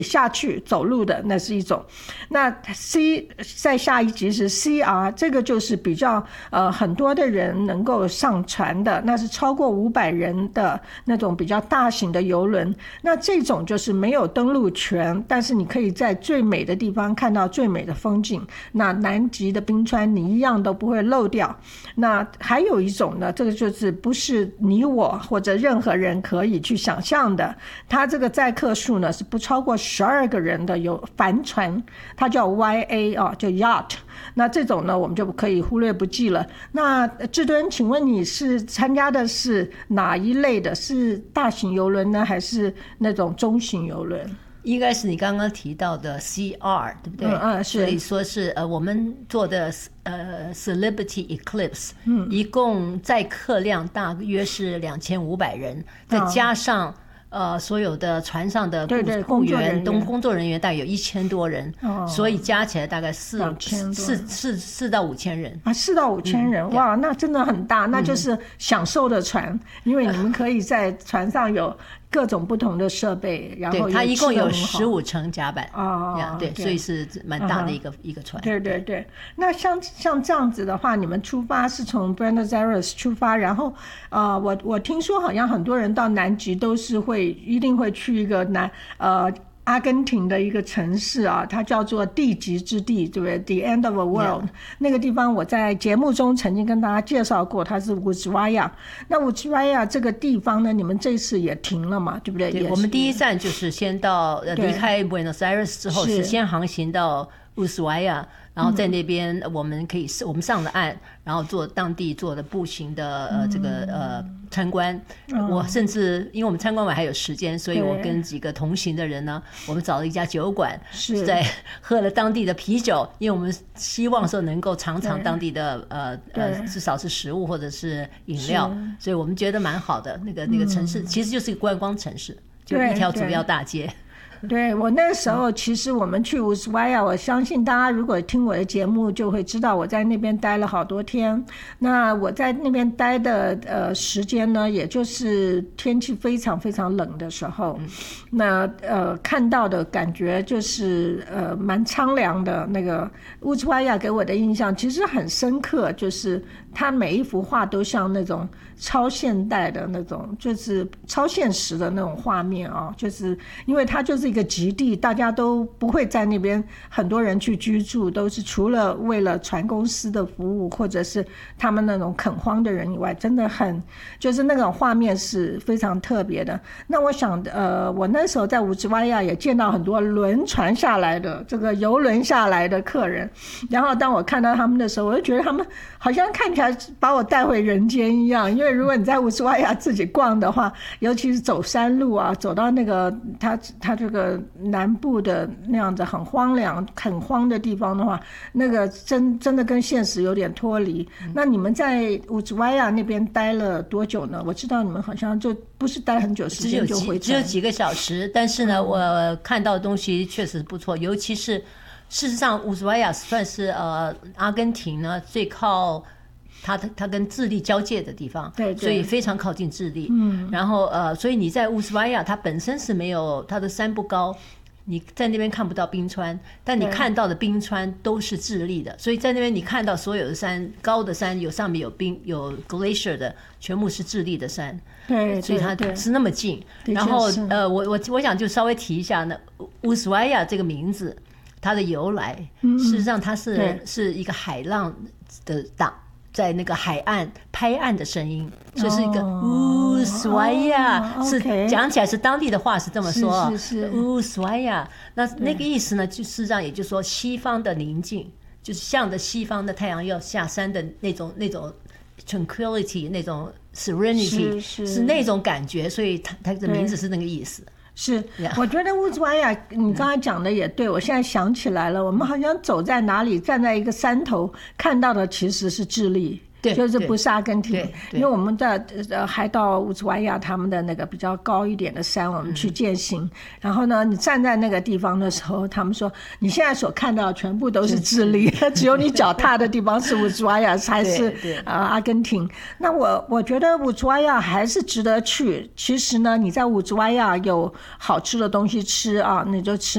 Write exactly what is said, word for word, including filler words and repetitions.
下去走路的，那是一种。那 C 在下一级是 C R， 这个就是比较呃很多的人能够上船的，那是超过五百人的那种比较大型的游轮。那这种就是没有登陆权，但是你可以在最美的地方看到最美的风景。那南极的冰川你一样都不会漏掉。那还有一种呢，这个就是不是你我或者任何人可以去想象的，它这个载客数呢是不超过十二个人的有帆船，它叫 Y A 啊，叫 yacht。那这种呢我们就可以忽略不计了。那志敦，请问你是参加的是哪一类的？是大型邮轮呢，还是那种中型邮轮？ 应该是你刚刚提到的 C R， 对不对？ 嗯嗯，是。 所以说是呃，我们做的呃 Celebrity Eclipse， 嗯，一共载客量大约是两千五百人，再加上呃所有的船上的雇员、工工作人员，大概有一千多人，哦，所以加起来大概四四四四到五千人啊，四到五千人，嗯，哇，那真的很大，那就是享受的船，嗯，因为你们可以在船上有各种不同的设备，然后对，它一共有十五层甲板啊， 对，所以是蛮大的一个，啊，一个船。 对对对，那像像这样子的话，你们出发是从 Buenos Aires 出发，然后呃，我我听说好像很多人到南极都是会一定会去一个南呃。阿根廷的一个城市啊，它叫做地极之地，对不对 ？The end of the world， 那个地方我在节目中曾经跟大家介绍过，它是乌兹瓦亚。那乌兹瓦亚这个地方呢，你们这次也停了嘛，对不对？ 对，我们第一站就是先到离开 Buenos Aires 之后，是先航行到乌兹瓦亚。然后在那边我们可以我们上了岸，然后做当地做的步行的呃这个呃参观。我甚至因为我们参观完还有时间，所以我跟几个同行的人呢，我们找了一家酒馆，是在喝了当地的啤酒，因为我们希望说能够尝尝当地的呃呃至少是食物或者是饮料，所以我们觉得蛮好的。那个那个城市其实就是一个观光城市，就一条主要大街。 对，我那时候其实我们去乌斯瓦亚，我相信大家如果听我的节目就会知道我在那边待了好多天。那我在那边待的呃时间呢，也就是天气非常非常冷的时候，那呃看到的感觉就是呃蛮苍凉的。那个乌斯瓦亚给我的印象其实很深刻，就是它每一幅画都像那种超现代的那种，就是超现实的那种画面啊，就是因为它就是一个极地，大家都不会在那边很多人去居住，都是除了为了船公司的服务或者是他们那种垦荒的人以外，真的很就是那种画面是非常特别的。那我想呃，我那时候在乌兹瓦亚也见到很多轮船下来的这个游轮下来的客人，然后当我看到他们的时候，我就觉得他们好像看起来把我带回人间一样。因为如果你在乌兹瓦亚自己逛的话，尤其是走山路啊，走到那个他他这个南部的那样子很荒凉很荒的地方的话，那个真真的跟现实有点脱离。嗯，那你们在乌兹瓦亚那边待了多久呢？我知道你们好像就不是待很久时间就回只有几个小时，但是呢，嗯，我看到的东西确实不错，尤其是事实上乌兹瓦亚算是呃阿根廷呢最靠它它跟智利交界的地方，对，所以非常靠近智利。嗯，然后呃，所以你在乌斯瓦亚，它本身是没有它的山不高，你在那边看不到冰川，但你看到的冰川都是智利的，所以在那边你看到所有的山，高的山有上面有冰有 glacier 的，全部是智利的山。对，所以它是那么近。然后呃，我我我想就稍微提一下呢，乌斯瓦亚这个名字它的由来，嗯，事实上它是是一个海浪的打。在那个海岸拍岸的声音，所以是一个乌斯瓦亚，是讲起来是当地的话是这么说，乌斯瓦亚。那那个意思呢，就事实上也就是说西方的宁静，就是向着西方的太阳要下山的那种那种 tranquility， 那种 serenity， 是, 是那种感觉，所以它它的名字是那个意思。 是，我觉得乌兹瓦亚你刚才讲的也对，我现在想起来了，我们好像走在哪里，站在一个山头看到的其实是智利。对，就是不是阿根廷，因为我们的呃还到乌兹瓦亚他们的那个比较高一点的山，我们去践行。嗯，然后呢，你站在那个地方的时候，他们说你现在所看到的全部都是智利，只有你脚踏的地方是乌兹瓦亚才是呃阿根廷。那我我觉得乌兹瓦亚还是值得去。其实呢，你在乌兹瓦亚有好吃的东西吃啊，你就吃